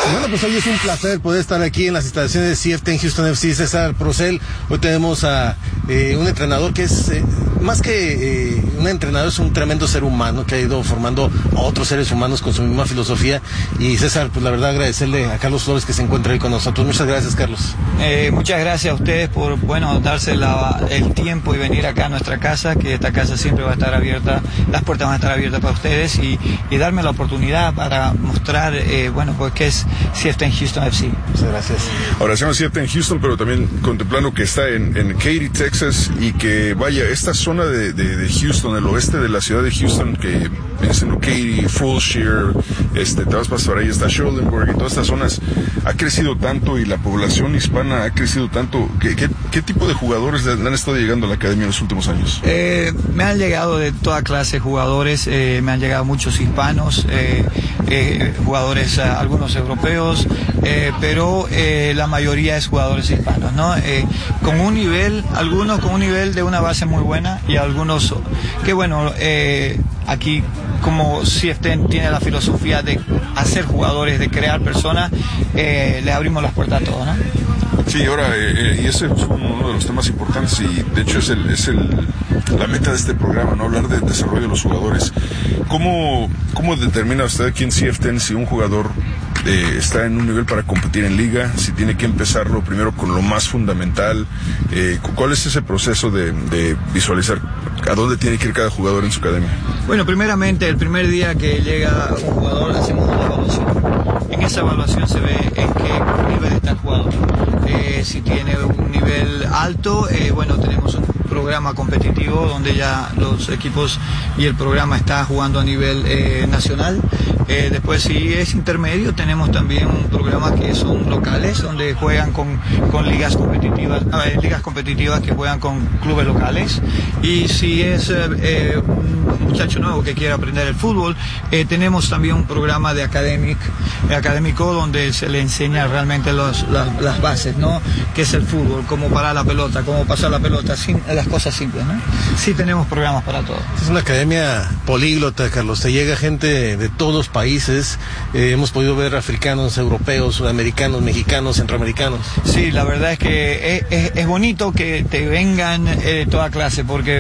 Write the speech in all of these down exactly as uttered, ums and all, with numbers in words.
Bueno, pues hoy es un placer poder estar aquí en las instalaciones de C F ten Houston F C, César Procel. Hoy tenemos a eh, un entrenador que es, eh, más que eh, un entrenador, es un tremendo ser humano que ha ido formando a otros seres humanos con su misma filosofía. Y César, pues la verdad agradecerle a Carlos Flores que se encuentra hoy con nosotros. Muchas gracias, Carlos. Eh, muchas gracias a ustedes por, bueno, darse la, el tiempo y venir acá a nuestra casa, que esta casa siempre va a estar abierta, las puertas van a estar abiertas para ustedes y, y darme la oportunidad para mostrar, eh, bueno, pues qué es C F ten Houston F C. Muchas gracias. Ahora se llama C F ten Houston, pero también contemplando que está en, en Katy, Texas, y que vaya, esta zona de, de, de Houston, el oeste de la ciudad de Houston, que viene siendo Katy, Fulshire, este, te vas a pasar ahí, está Schulenburg y todas estas zonas, ha crecido tanto y la población hispana ha crecido tanto. ¿Qué, qué, qué tipo de jugadores le han estado llegando a la academia en los últimos años? Eh, me han llegado de toda clase de jugadores, eh, me han llegado muchos hispanos, eh, eh, jugadores, eh, algunos europeos, eh, pero eh, la mayoría es jugadores hispanos, ¿no? Eh, con un nivel, algunos con un nivel de una base muy buena y algunos que bueno, eh, aquí como C F ten tiene la filosofía de hacer jugadores, de crear personas, eh, le abrimos las puertas a todos, ¿no? Sí, ahora, eh, y ese es uno de los temas importantes y de hecho es el, es el, la meta de este programa, ¿no? Hablar del desarrollo de los jugadores. ¿Cómo, cómo determina usted aquí en C F ten si un jugador eh, está en un nivel para competir en liga, si tiene que empezarlo primero con lo más fundamental? Eh, ¿Cuál es ese proceso de, de visualizar a dónde tiene que ir cada jugador en su academia? Bueno, primeramente, el primer día que llega un jugador, hacemos una evaluación. En esa evaluación se ve en qué nivel está el jugador. Eh, si tiene un nivel alto, eh, bueno, tenemos un programa competitivo donde ya los equipos y el programa está jugando a nivel eh, nacional. Eh, después, si es intermedio, tenemos también un programa que son locales, donde juegan con, con ligas competitivas, eh, ligas competitivas que juegan con clubes locales. Y si es eh, un muchacho nuevo que quiere aprender el fútbol, eh, tenemos también un programa de academic, eh, académico donde se le enseña realmente los, las, las bases, ¿no? ¿Qué es el fútbol? Cómo parar la pelota, cómo pasar la pelota, sin, las cosas simples, ¿no? Sí tenemos programas para todo. Es una academia políglota, Carlos. Te llega gente de todos los países. Eh, hemos podido ver africanos, europeos, sudamericanos, mexicanos, centroamericanos. Sí, la verdad es que es, es, es bonito que te vengan eh, de toda clase, porque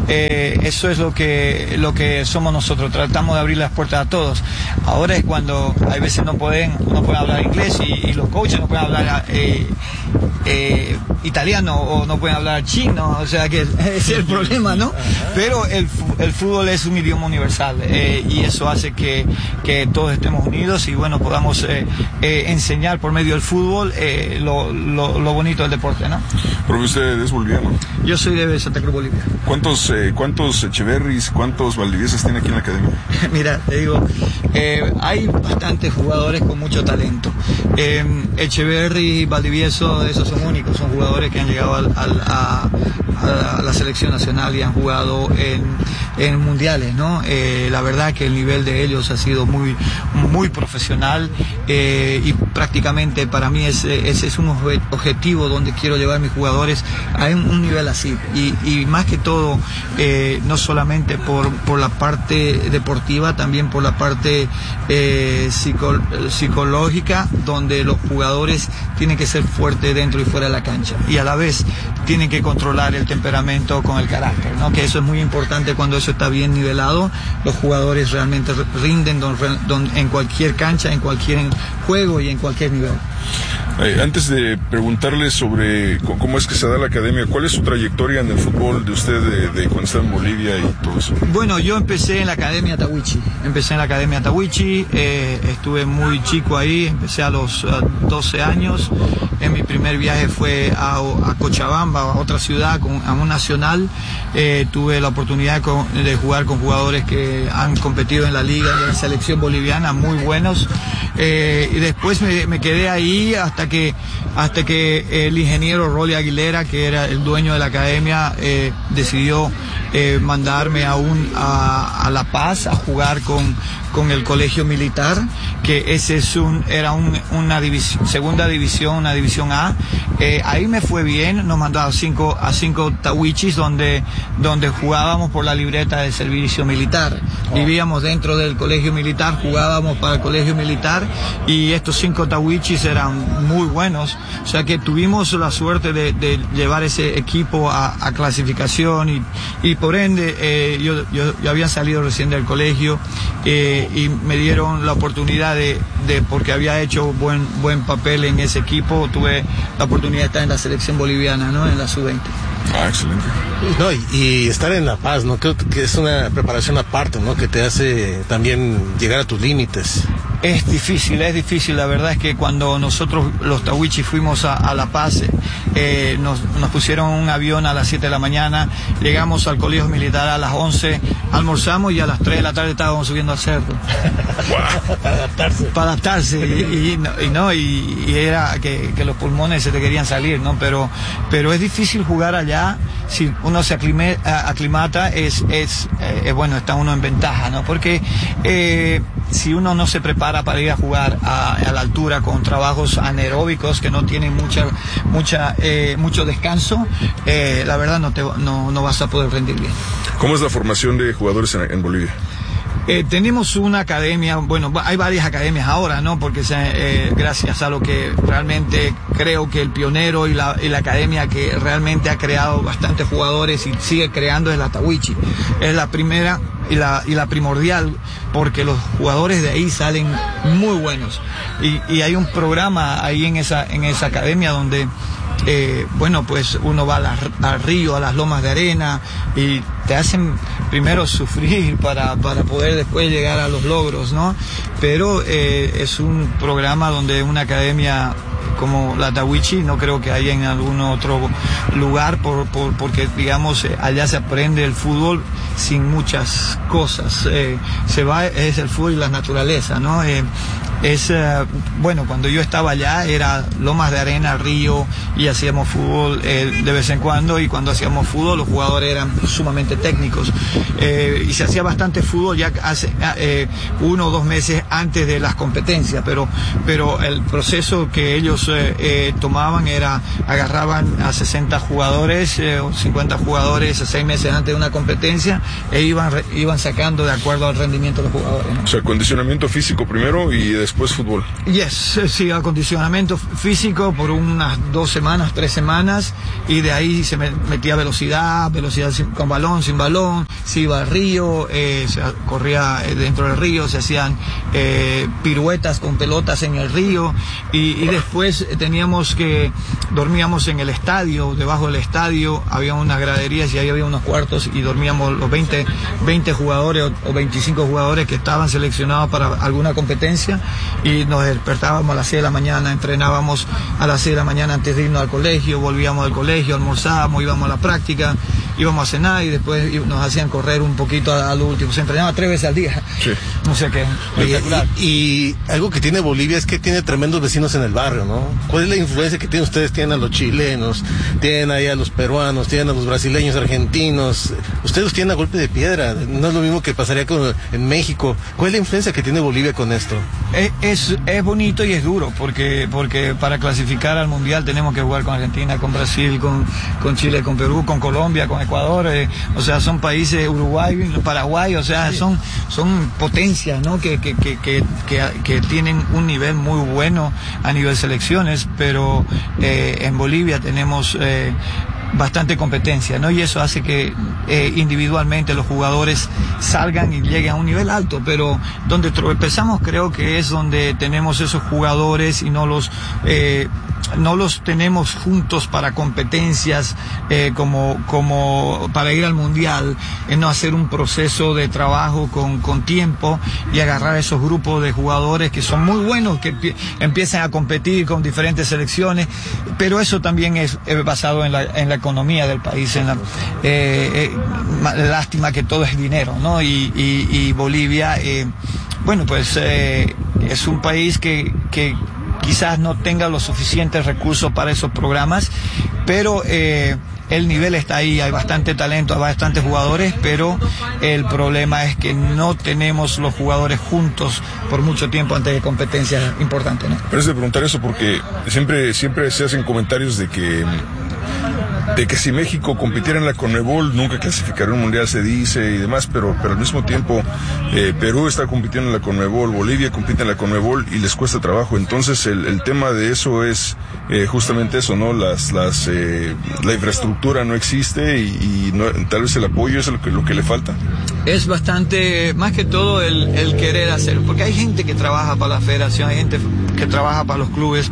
eh, eso es lo que, lo que somos nosotros. Tratamos de abrir las puertas a todos. Ahora es cuando hay veces no pueden, no pueden hablar inglés y, y los coaches no pueden hablar eh, eh, italiano o no pueden hablar chino, o sea que ese es el problema, ¿no? Pero el, el fútbol es un idioma universal eh, y eso hace que, que todos estemos unidos y bueno, podamos eh, eh, enseñar por medio del fútbol eh, lo, lo, lo bonito del deporte, ¿no? Pero usted es boliviano. Yo soy de Santa Cruz, Bolivia. ¿Cuántos, eh, cuántos Echeverris, cuántos Valdivieses tiene aquí en la academia? Mira, te digo, eh, hay bastantes jugadores con mucho talento. Eh, Echeverri y Valdivieso, esos son únicos, son jugadores que han llegado al, al, a, a la selección nacional y han jugado en, en mundiales, ¿no? Eh, la verdad que el nivel de ellos ha sido muy, muy profesional eh, y prácticamente para mí ese, ese es un objetivo donde quiero llevar a mis jugadores a un, un nivel así y, y más que todo eh, no solamente por, por la parte deportiva, también por la parte eh, psico, psicológica, donde los jugadores tienen que ser fuertes dentro y fuera de la cancha y a la vez tienen que controlar el temperamento con el carácter, ¿no? Que eso es muy importante. Cuando eso está bien nivelado, los jugadores realmente rinden don, don, en cualquier cancha, en cualquier juego y en cualquier nivel. Eh, antes de preguntarle sobre cómo es que se da la academia, ¿cuál es su trayectoria en el fútbol de usted de, de cuando está en Bolivia y todo eso? Bueno, yo empecé en la Academia Tawichi, empecé en la Academia Tawichi, eh, estuve muy chico ahí, empecé a los uh, doce años, en mi primer viaje fue a, a Cochabamba, a otra ciudad, con, a un nacional, eh, tuve la oportunidad con, de jugar con jugadores que han competido en la liga de la selección boliviana, muy buenos, eh, y después me, me quedé ahí hasta que hasta que el ingeniero Rolly Aguilera, que era el dueño de la academia, eh, decidió eh, mandarme a, un, a, a La Paz a jugar con, con el colegio militar, que ese es un, era un, una división, segunda división, una división A. Eh, ahí me fue bien, nos mandó a cinco, a cinco tawichis donde, donde jugábamos por la libreta de servicio militar. Oh. Vivíamos dentro del colegio militar, jugábamos para el colegio militar y estos cinco tawichis eran muy buenos, o sea que tuvimos la suerte de, de llevar ese equipo a, a clasificación y, y por ende eh, yo, yo, yo había salido recién del colegio eh, y me dieron la oportunidad de, de porque había hecho buen, buen papel en ese equipo, tuve la oportunidad de estar en la selección boliviana, ¿no? En la sub veinte. Ah, excelente. No, y, y estar en La Paz, ¿no? Creo que es una preparación aparte, ¿no? Que te hace también llegar a tus límites. Es difícil, es difícil. La verdad es que cuando nosotros, los tawichis, fuimos a, a La Paz, eh, nos, nos pusieron un avión a las siete de la mañana, llegamos al colegio militar a las once, almorzamos y a las tres de la tarde estábamos subiendo al cerro. Wow. Para adaptarse. Para adaptarse. Y, y, no, y, no, y, y era que, que los pulmones se te querían salir, ¿no? Pero, pero es difícil jugar allá. Si uno se aclime, aclimata, es, es eh, bueno, está uno en ventaja, ¿no? Porque eh, si uno no se prepara para ir a jugar a, a la altura con trabajos anaeróbicos que no tienen mucha, mucha, eh, mucho descanso, eh, la verdad no, te, no, no vas a poder rendir bien. ¿Cómo es la formación de jugadores en, en Bolivia? Eh, tenemos una academia, bueno, hay varias academias ahora, ¿no? Porque se, eh, gracias a lo que realmente creo que el pionero y la, y la academia que realmente ha creado bastantes jugadores y sigue creando es la Tawichi. Es la primera y la, y la primordial, porque los jugadores de ahí salen muy buenos. Y, y hay un programa ahí en esa, en esa academia donde Eh, bueno, pues uno va a la, al río, a las lomas de arena y te hacen primero sufrir para, para poder después llegar a los logros, ¿no? Pero eh, es un programa donde una academia como la Tawichi no creo que haya en algún otro lugar por, por, porque digamos allá se aprende el fútbol sin muchas cosas, eh, se va, es el fútbol y la naturaleza, ¿no? Eh, es eh, bueno, cuando yo estaba allá era lomas de arena, río y hacíamos fútbol eh, de vez en cuando, y cuando hacíamos fútbol los jugadores eran sumamente técnicos eh, y se hacía bastante fútbol ya hace eh, uno o dos meses antes de las competencias, pero, pero el proceso que ellos eh, eh, tomaban era agarraban a sesenta jugadores eh, o cincuenta jugadores seis meses antes de una competencia e iban, iban sacando de acuerdo al rendimiento de los jugadores, ¿no? O sea, acondicionamiento físico primero y después fútbol. Yes, sí, acondicionamiento físico por unas dos semanas, tres semanas, y de ahí se metía velocidad, velocidad sin, con balón, sin balón, se iba al río, eh, se corría dentro del río, se hacían eh, piruetas con pelotas en el río, y, y después teníamos que, dormíamos en el estadio, debajo del estadio había unas graderías y ahí había unos cuartos y dormíamos los veinte, veinte jugadores o, o veinticinco jugadores que estaban seleccionados para alguna competencia, y nos despertábamos a las seis de la mañana, entrenábamos a las seis de la mañana antes de irnos al colegio, volvíamos del colegio, almorzábamos, íbamos a la práctica, íbamos a cenar y después nos hacían correr un poquito a, a lo último. Se entrenaba tres veces al día. Sí. No sé qué. Y, y, y algo que tiene Bolivia es que tiene tremendos vecinos en el barrio, ¿no? ¿Cuál es la influencia que tienen ustedes? Tienen a los chilenos, tienen ahí a los peruanos, tienen a los brasileños, argentinos. Ustedes los tienen a golpe de piedra. No es lo mismo que pasaría con, en México. ¿Cuál es la influencia que tiene Bolivia con esto? Es, es, es bonito y es duro, porque, porque para clasificar al Mundial tenemos que jugar con Argentina, con Brasil, con, con Chile, con Perú, con Colombia, con Ecuador, eh, o sea, son países, Uruguay, Paraguay, o sea, son, son potencias, ¿no? Que, que, que, que, que, que tienen un nivel muy bueno a nivel selecciones, pero eh, en Bolivia tenemos eh, bastante competencia, ¿no? Y eso hace que eh, individualmente los jugadores salgan y lleguen a un nivel alto, pero donde tropezamos creo que es donde tenemos esos jugadores y no los eh, no los tenemos juntos para competencias eh, como, como para ir al mundial, en no hacer un proceso de trabajo con, con tiempo y agarrar esos grupos de jugadores que son muy buenos, que empiezan a competir con diferentes selecciones, pero eso también es, es basado en la, en la economía del país, en la eh, eh, lástima que todo es dinero, ¿no? Y, y, y Bolivia, eh, bueno, pues eh, es un país que, que quizás no tenga los suficientes recursos para esos programas, pero eh, el nivel está ahí, hay bastante talento, hay bastantes jugadores, pero el problema es que no tenemos los jugadores juntos por mucho tiempo antes de competencias importantes, ¿no? Pero es de preguntar eso porque siempre, siempre se hacen comentarios de que de que si México compitiera en la CONMEBOL nunca clasificaría un mundial, se dice y demás, pero, pero al mismo tiempo eh, Perú está compitiendo en la CONMEBOL, Bolivia compite en la CONMEBOL y les cuesta trabajo. Entonces el, el tema de eso es eh, justamente eso, ¿no? Las, las, eh, la infraestructura no existe y, y no, tal vez el apoyo es lo que, lo que le falta. Es bastante, más que todo el, el querer hacerlo, porque hay gente que trabaja para la federación, hay gente que trabaja para los clubes.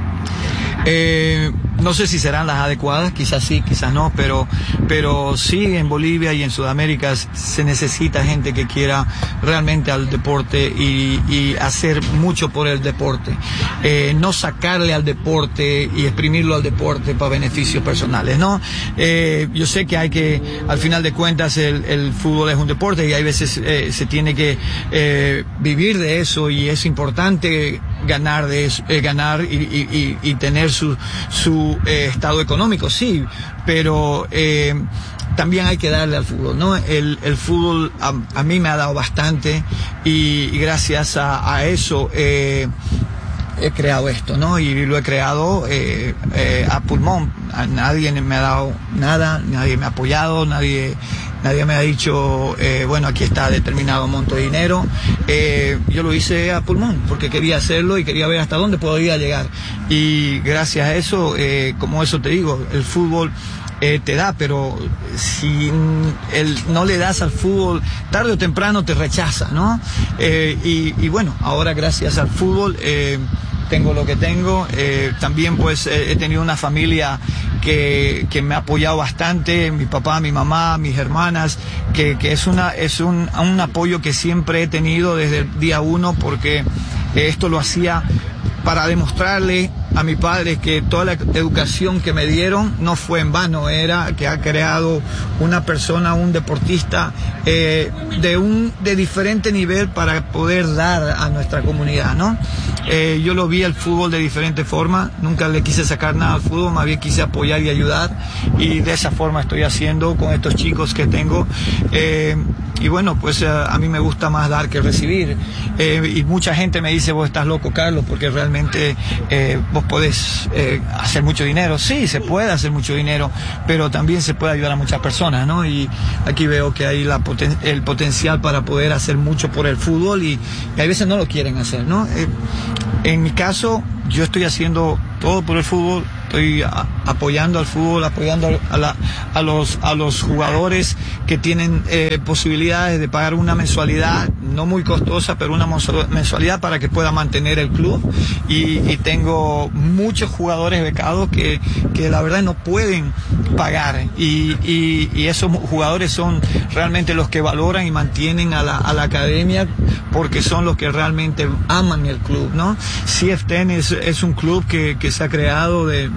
Eh, no sé si serán las adecuadas, quizás sí, quizás no, pero, pero sí en Bolivia y en Sudamérica se necesita gente que quiera realmente al deporte y, y hacer mucho por el deporte, eh, no sacarle al deporte y exprimirlo al deporte para beneficios personales, ¿no? Eh, yo sé que hay que, al final de cuentas, el, el fútbol es un deporte y hay veces eh, se tiene que eh, vivir de eso y es importante ganar de eso, eh, ganar y, y, y tener su, su eh, estado económico, sí, pero eh, también hay que darle al fútbol, ¿no? El, el fútbol a, a mí me ha dado bastante y, y gracias a, a eso eh, he creado esto, ¿no? Y lo he creado eh, eh, a pulmón. A nadie me ha dado nada, nadie me ha apoyado, nadie... Nadie me ha dicho, eh, bueno, aquí está determinado monto de dinero. Eh, yo lo hice a pulmón porque quería hacerlo y quería ver hasta dónde podía llegar. Y gracias a eso, eh, como eso te digo, el fútbol eh, te da, pero si el, no le das al fútbol, tarde o temprano te rechaza, ¿no? Eh, y, y bueno, ahora gracias al fútbol... Eh, tengo lo que tengo, eh, también pues eh, he tenido una familia que, que me ha apoyado bastante, mi papá, mi mamá, mis hermanas, que, que es, una, es un, un apoyo que siempre he tenido desde el día uno, porque esto lo hacía para demostrarle a mi padre que toda la educación que me dieron no fue en vano, era que ha creado una persona, un deportista eh, de un de diferente nivel para poder dar a nuestra comunidad, ¿no? Eh, yo lo vi al fútbol de diferente forma, nunca le quise sacar nada al fútbol, más bien quise apoyar y ayudar, y de esa forma estoy haciendo con estos chicos que tengo. Eh, y bueno, pues eh, a mí me gusta más dar que recibir, eh, y mucha gente me dice, vos estás loco, Carlos, porque realmente eh, vos podés eh, hacer mucho dinero. Sí, se puede hacer mucho dinero, pero también se puede ayudar a muchas personas, ¿no? Y aquí veo que hay la poten- el potencial para poder hacer mucho por el fútbol y, y hay veces no lo quieren hacer, ¿no? Eh, en mi caso, yo estoy haciendo todo por el fútbol, estoy a, apoyando al fútbol, apoyando a, la, a, los, a los jugadores que tienen eh, posibilidades de pagar una mensualidad, no muy costosa, pero una mensualidad para que pueda mantener el club. Y, y tengo muchos jugadores becados que, que la verdad no pueden pagar. Y, y, y esos jugadores son realmente los que valoran y mantienen a la, a la academia, porque son los que realmente aman el club, ¿no? C F diez es, es un club que, que se ha creado de,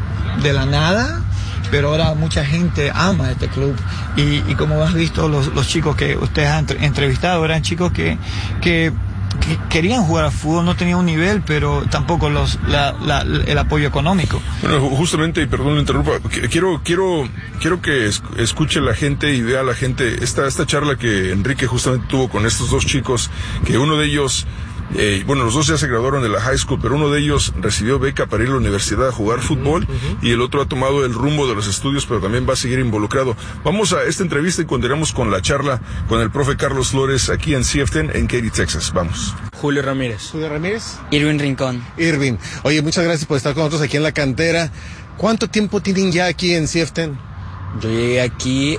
de la nada, pero ahora mucha gente ama este club y, y como has visto, los, los chicos que ustedes han entrevistado eran chicos que, que, que querían jugar al fútbol, no tenían un nivel, pero tampoco los, la, la, el apoyo económico. Bueno, justamente, y perdón lo interrumpa, quiero, quiero, quiero que escuche la gente y vea la gente esta, esta charla que Enrique justamente tuvo con estos dos chicos, que uno de ellos... Eh, bueno, los dos ya se graduaron de la high school, pero uno de ellos recibió beca para ir a la universidad a jugar fútbol, uh-huh. y el otro ha tomado el rumbo de los estudios, pero también va a seguir involucrado. Vamos a esta entrevista y continuamos con la charla con el profe Carlos Flores aquí en C F diez en Katy, Texas. Vamos. Julio Ramírez. Julio Ramírez. Irving Rincón. Irving. Oye, muchas gracias por estar con nosotros aquí en la cantera. ¿Cuánto tiempo tienen ya aquí en C F diez? Yo llegué aquí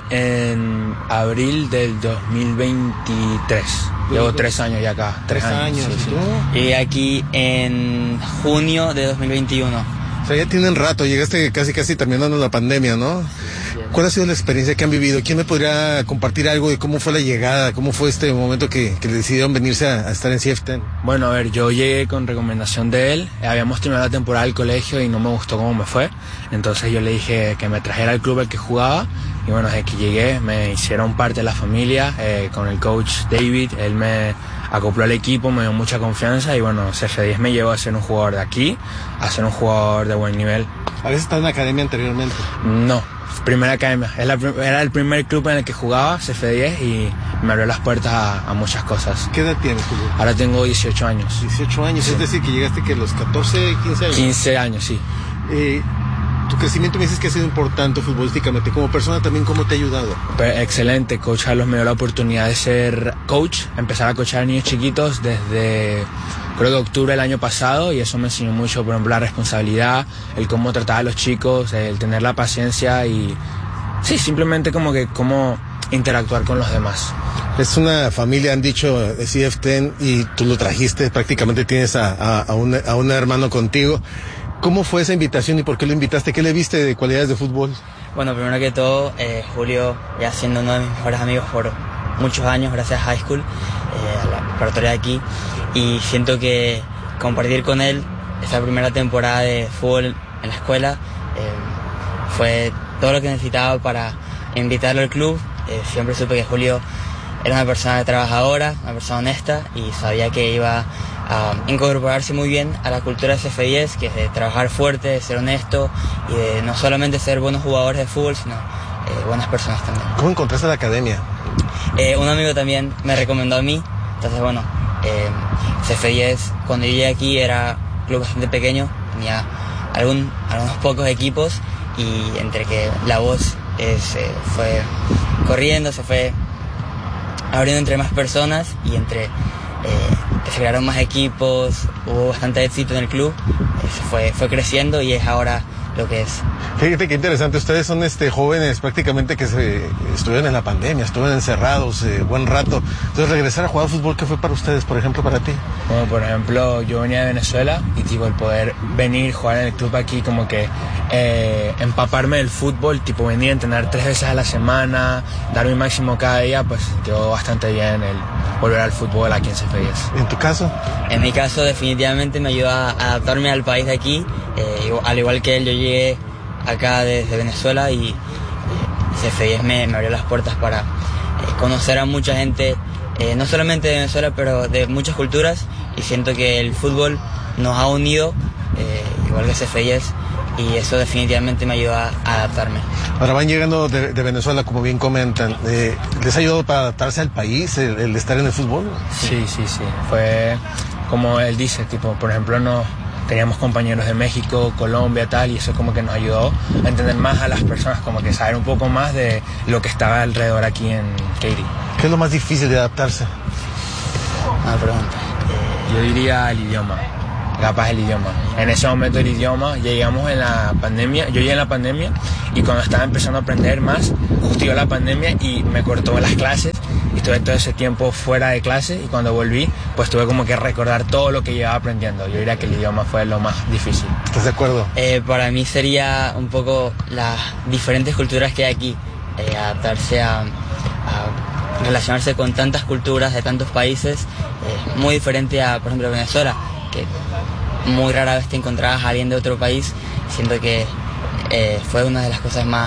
en abril del dos mil veintitrés. Llevo tres años ya acá. Tres, tres años. años. Sí, sí. Llegué aquí en junio de dos mil veintiuno. O sea, ya tienen rato, llegaste casi casi terminando la pandemia, ¿no? ¿Cuál ha sido la experiencia que han vivido? ¿Quién me podría compartir algo de cómo fue la llegada? ¿Cómo fue este momento que, que decidieron venirse a, a estar en C F diez? Bueno, a ver, yo llegué con recomendación de él. Habíamos terminado la temporada del colegio y no me gustó cómo me fue. Entonces yo le dije que me trajera al club al que jugaba. Y bueno, desde que llegué me hicieron parte de la familia, eh, con el coach David. Él me acopló al equipo, me dio mucha confianza y bueno, C F diez me llevó a ser un jugador de aquí, a ser un jugador de buen nivel. ¿Habías estado en la academia anteriormente? No, primera academia. Es la, era el primer club en el que jugaba, C F diez, y me abrió las puertas a, a muchas cosas. ¿Qué edad tienes, Julio? Ahora tengo dieciocho años. dieciocho años, sí. Es decir, que llegaste que a los catorce, quince años. quince años, sí. Eh, tu crecimiento me dices que ha sido importante futbolísticamente. Como persona también, ¿cómo te ha ayudado? Pero excelente, Coach Carlos me dio la oportunidad de ser coach, empezar a coachar a niños chiquitos desde, creo que octubre del año pasado, y eso me enseñó mucho, por ejemplo, la responsabilidad, el cómo tratar a los chicos, el tener la paciencia y sí, simplemente como que cómo interactuar con los demás. Es una familia, han dicho, de C F diez, y tú lo trajiste, prácticamente tienes a, a, a, un, a un hermano contigo. ¿Cómo fue esa invitación y por qué lo invitaste? ¿Qué le viste de cualidades de fútbol? Bueno, primero que todo, eh, Julio, ya siendo uno de mis mejores amigos por muchos años, gracias a High School, eh, a la preparatoria de aquí, y siento que compartir con él esta primera temporada de fútbol en la escuela eh, fue todo lo que necesitaba para invitarlo al club. Eh, siempre supe que Julio era una persona trabajadora, una persona honesta, y sabía que iba a incorporarse muy bien a la cultura de C F diez, que es de trabajar fuerte, de ser honesto y de no solamente ser buenos jugadores de fútbol, sino eh, buenas personas también. ¿Cómo encontraste la academia? Eh, un amigo también me recomendó a mí, entonces bueno, eh, C F diez cuando yo llegué aquí era un club bastante pequeño, tenía algún, algunos pocos equipos, y entre que la voz eh, se fue corriendo, se fue abriendo entre más personas, y entre eh, que se crearon más equipos, hubo bastante éxito en el club, eh, se fue, fue creciendo y es ahora lo que es. Fíjate qué interesante, ustedes son este jóvenes prácticamente que se estuvieron en la pandemia, estuvieron encerrados eh, buen rato. Entonces regresar a jugar fútbol, ¿qué fue para ustedes, por ejemplo, para ti? Como por ejemplo, yo venía de Venezuela y tipo el poder venir, jugar en el club aquí, como que eh, empaparme del fútbol, tipo venir a entrenar tres veces a la semana, dar mi máximo cada día, pues quedó bastante bien el volver al fútbol aquí en C F diez. ¿En tu caso? En mi caso definitivamente me ayudó a adaptarme al país de aquí, eh, al igual que él, yo llegué acá desde Venezuela y eh, C F diez me, me abrió las puertas para eh, conocer a mucha gente, eh, no solamente de Venezuela, pero de muchas culturas, y siento que el fútbol nos ha unido, eh, igual que C F diez, y eso definitivamente me ayudó a, a adaptarme. Ahora van llegando de, de Venezuela, como bien comentan, eh, ¿les ha ayudado para adaptarse al país, el, el estar en el fútbol? Sí, sí, sí, fue como él dice, tipo, por ejemplo, no teníamos compañeros de México, Colombia, tal, y eso como que nos ayudó a entender más a las personas, como que saber un poco más de lo que estaba alrededor aquí en Katy. ¿Qué es lo más difícil de adaptarse? Una pregunta. Yo diría el idioma, capaz el idioma. En ese momento el idioma, llegamos en la pandemia, yo llegué en la pandemia, y cuando estaba empezando a aprender más, justo llegó la pandemia y me cortó las clases, y estuve todo ese tiempo fuera de clase, y cuando volví, pues tuve como que recordar todo lo que llevaba aprendiendo. Yo diría que el idioma fue lo más difícil. ¿Estás de acuerdo? Eh, para mí sería un poco las diferentes culturas que hay aquí, eh, adaptarse a, a relacionarse con tantas culturas de tantos países, eh, muy diferente a, por ejemplo, Venezuela, que muy rara vez te encontrabas a alguien de otro país. Siento que eh, fue una de las cosas más